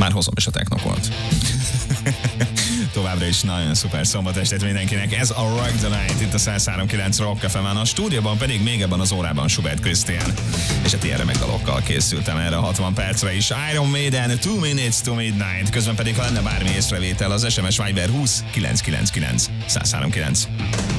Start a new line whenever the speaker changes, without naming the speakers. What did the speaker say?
Már hozom is a technokolt. Továbbra is nagyon szuper szombat estét mindenkinek. Ez a Rock the Night itt a 103.9 Rock FM-en. A stúdióban pedig még ebben az órában Schubert Krisztián. És hát ilyenre meg dalokkal készültem erre a 60 percre is. Iron Maiden, 2 Minutes to Midnight. Közben pedig, ha lenne bármi észrevétel, az SMS Viber 20 999 103.9.